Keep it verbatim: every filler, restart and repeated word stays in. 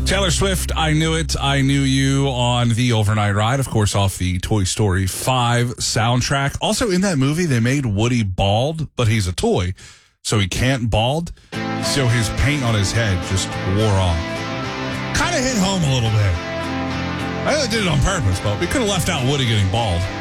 Taylor Swift, I Knew It, I Knew You on the Overnight Ride, of course, off the Toy Story five soundtrack. Also, in that movie, they made Woody bald, but he's a toy, so he can't bald. So his paint on his head just wore off. Kind of hit home a little bit. I know they did it on purpose, but we could have left out Woody getting bald.